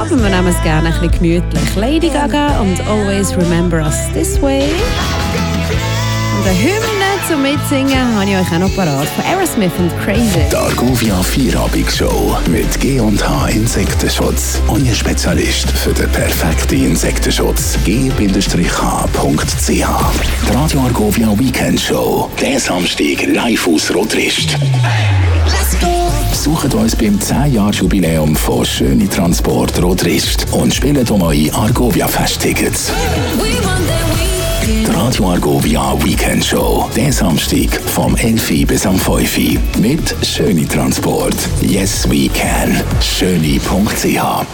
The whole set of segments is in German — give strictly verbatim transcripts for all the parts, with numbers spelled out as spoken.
aber wir nehmen es gerne ein bisschen gemütlich. Lady Gaga und Always Remember Us This Way. Und eine Hymne zum Mitsingen habe ich euch auch noch parat von Aerosmith und Crazy. Die Argovia Vierabigshow mit G und H Insektenschutz. Euer Spezialist für den perfekten Insektenschutz. G H Punkt C H. Die Radio Argovia Weekend Show. Der Samstag live aus Rotrist. Let's go! Besucht uns beim zehn-Jahres-Jubiläum von Schöne Transport Rotrist und spielt um eure Argovia Festtickets. Die Radio Argovia Weekend Show. Der Samstag vom elf bis am fünf mit Schöne Transport. Yes, we can. Schöne Punkt C H.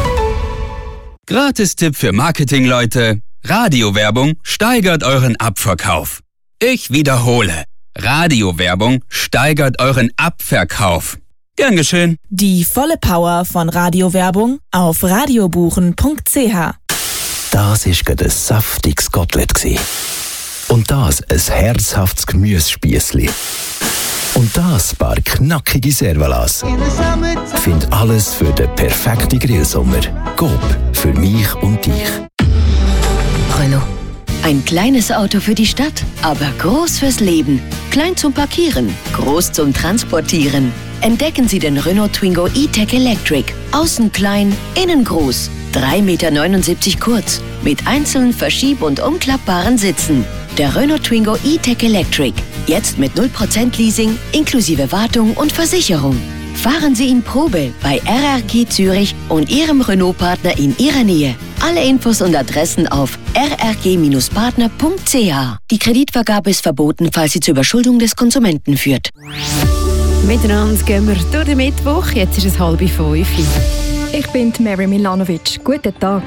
Gratis-Tipp für Marketingleute. Radiowerbung steigert euren Abverkauf. Ich wiederhole. Radiowerbung steigert euren Abverkauf. Gern geschehen. Die volle Power von Radiowerbung auf radiobuchen Punkt C H. Das war gerade ein saftiges Kotelett. Und das ein herzhaftes Gemüsespiessli. Und das ein paar knackige Servalas. Find alles für den perfekten Grillsommer. Coop, für mich und dich. Renault. Ein kleines Auto für die Stadt, aber groß fürs Leben. Klein zum Parkieren, groß zum Transportieren. Entdecken Sie den Renault Twingo E-Tech Electric. Außen klein, innen groß. drei Komma neunundsiebzig Meter kurz. Mit einzelnen verschieb- und umklappbaren Sitzen. Der Renault Twingo E-Tech Electric. Jetzt mit null Prozent Leasing, inklusive Wartung und Versicherung. Fahren Sie ihn Probe bei R R G Zürich und Ihrem Renault-Partner in Ihrer Nähe. Alle Infos und Adressen auf r r g Partner Punkt c h. Die Kreditvergabe ist verboten, falls sie zur Überschuldung des Konsumenten führt. Miteinander gehen wir durch den Mittwoch. Jetzt ist es halb fünf. Ich bin Mary Milanovic. Guten Tag.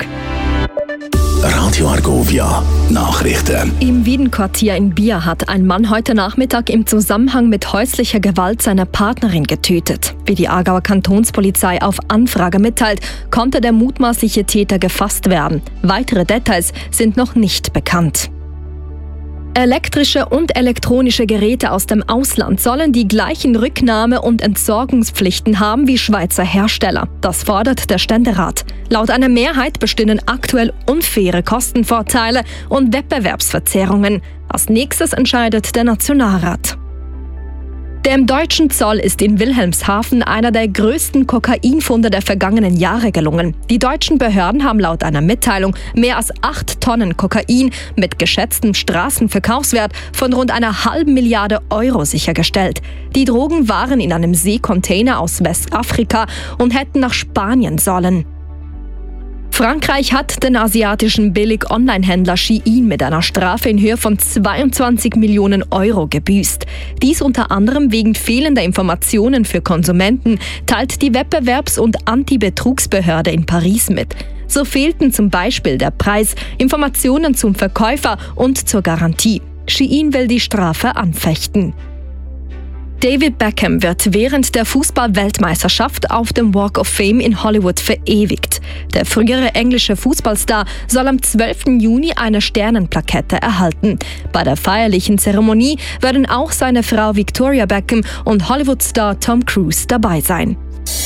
Radio Argovia Nachrichten. Im Wiedenquartier in Bier hat ein Mann heute Nachmittag im Zusammenhang mit häuslicher Gewalt seine Partnerin getötet. Wie die Aargauer Kantonspolizei auf Anfrage mitteilt, konnte der mutmaßliche Täter gefasst werden. Weitere Details sind noch nicht bekannt. Elektrische und elektronische Geräte aus dem Ausland sollen die gleichen Rücknahme- und Entsorgungspflichten haben wie Schweizer Hersteller. Das fordert der Ständerat. Laut einer Mehrheit bestehen aktuell unfaire Kostenvorteile und Wettbewerbsverzerrungen. Als nächstes entscheidet der Nationalrat. Der im deutschen Zoll ist in Wilhelmshaven einer der größten Kokainfunde der vergangenen Jahre gelungen. Die deutschen Behörden haben laut einer Mitteilung mehr als acht Tonnen Kokain mit geschätztem Straßenverkaufswert von rund einer halben Milliarde Euro sichergestellt. Die Drogen waren in einem Seekontainer aus Westafrika und hätten nach Spanien sollen. Frankreich hat den asiatischen Billig-Online-Händler Shein mit einer Strafe in Höhe von zweiundzwanzig Millionen Euro gebüßt. Dies unter anderem wegen fehlender Informationen für Konsumenten, teilt die Wettbewerbs- und Antibetrugsbehörde in Paris mit. So fehlten zum Beispiel der Preis, Informationen zum Verkäufer und zur Garantie. Shein will die Strafe anfechten. David Beckham wird während der Fußball-Weltmeisterschaft auf dem Walk of Fame in Hollywood verewigt. Der frühere englische Fußballstar soll am zwölften Juni eine Sternenplakette erhalten. Bei der feierlichen Zeremonie werden auch seine Frau Victoria Beckham und Hollywood-Star Tom Cruise dabei sein.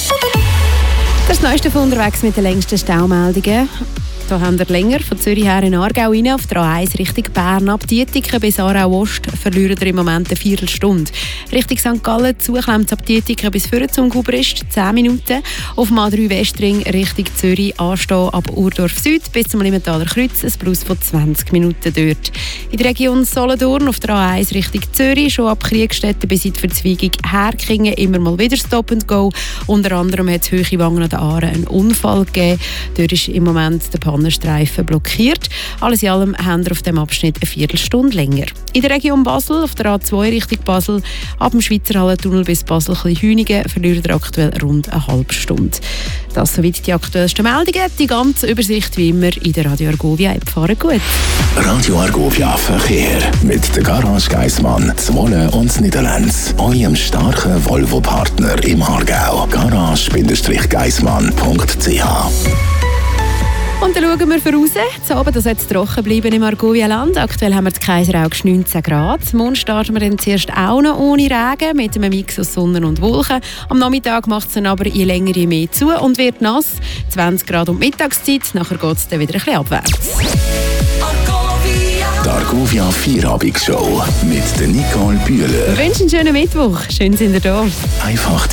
Das Neueste von unterwegs mit den längsten Staumeldungen. Da haben wir länger von Zürich her in Aargau rein, auf der A eins Richtung Bern ab Dietiken bis Aarau Ost verlieren wir im Moment eine Viertelstunde. Richtung Sankt Gallen zuklemmt es ab Dietiken bis vorne zum Gubrist zehn Minuten. Auf dem A drei Westring Richtung Zürich anstehen ab Urdorf Süd bis zum Limentaler Kreuz, ein Plus von zwanzig Minuten dort. In der Region Solothurn auf der A eins Richtung Zürich schon ab Kriegstetten bis in die Verzweigung Herkingen immer mal wieder Stop and Go. Unter anderem hat es Höhe Wangen an der Aare einen Unfall gegeben. Dort ist im Moment der Pannenstreifen blockiert. Alles in allem haben wir auf dem Abschnitt eine Viertelstunde länger. In der Region Basel, auf der A zwei Richtung Basel, ab dem Schweizer Hallentunnel bis Basel-Hüningen verlieren wir aktuell rund eine halbe Stunde. Das soweit die aktuellsten Meldungen. Die ganze Übersicht wie immer in der Radio Argovia App. Fahren gut. Radio Argovia Verkehr mit der Garage Geissmann, Zwolle und Niederlands. Eurem starken Volvo-Partner im Aargau. garage Geissmann Punkt c h Und dann schauen wir voraus. Zu Abend soll es trocken bleiben im Argovia-Land. Aktuell haben wir in Kaiseraugst neunzehn Grad. Morgen starten wir dann zuerst auch noch ohne Regen, mit einem Mix aus Sonne und Wolken. Am Nachmittag macht es dann aber je länger je mehr zu und wird nass. zwanzig Grad um die Mittagszeit, nachher geht es dann wieder ein bisschen abwärts. Die Argovia Vierabendshow mit der Nicole Bühler. Ich wünsche einen schönen Mittwoch. Schön, sind ihr da. Einfach